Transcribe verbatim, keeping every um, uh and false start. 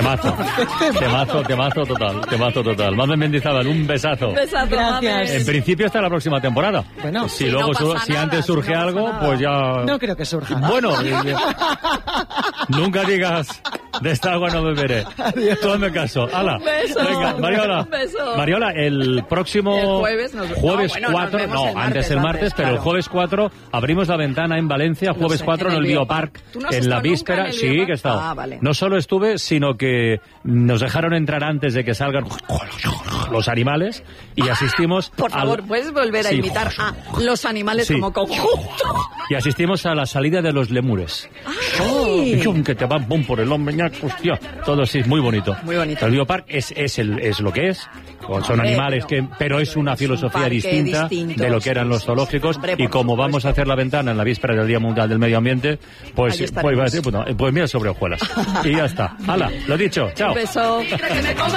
Temazo, temazo, temazo total, temazo total. Mamen Mendizábal, un besazo. Un besazo, gracias. En principio hasta la próxima temporada. Bueno, si sí, luego no su, pasa si nada, antes si surge no pasa algo, nada. pues ya. No creo que surja. Bueno, nunca digas de esta agua no beberé. Tú hazme caso. Hala. Un beso. Venga, Mariola. Un beso. Mariola, el próximo El jueves nos- jueves no, bueno, nos cuatro, vemos no, el martes, antes el martes, martes, pero el claro. jueves cuatro abrimos la ventana en Valencia, jueves sé, cuatro en en el el Biopark, Biopark. ¿Tú no has en la estado nunca víspera. en el Sí, Biopark? que he estado. Ah, vale. No solo estuve, sino que nos dejaron entrar antes de que salgan los animales y asistimos. Por favor, al- ¿puedes volver a Sí. imitar a los animales Sí. como conjunto? Y asistimos a la salida de los lemures. ¡Ay! Y chum, que te van pum por el hombro, ñac, hostia. Todo sí, muy bonito. Muy bonito. El Biopark es, es, el, es lo que es. Son Hombre, animales, pero- que, pero es una es un filosofía parque distinta distinto, de lo que eran sí, los sí, zoológicos. hombre, y por como supuesto. vamos a hacer la ventana en la víspera del Día Mundial del Medio Ambiente, pues, Ahí pues, estaremos. iba a decir, pues, no, pues mira sobre hojuelas. Y ya está. Hala, lo dicho. Chao. Un beso.